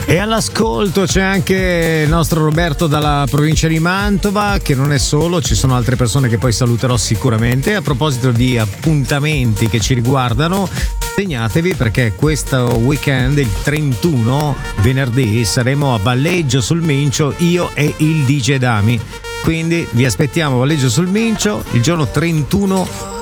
E all'ascolto c'è anche il nostro Roberto dalla provincia di Mantova, che non è solo, ci sono altre persone che poi saluterò sicuramente. A proposito di appuntamenti che ci riguardano, segnatevi perché questo weekend, il 31 venerdì, saremo a Valleggio sul Mincio, io e il DJ Dami. Quindi vi aspettiamo a Valleggio sul Mincio il giorno 31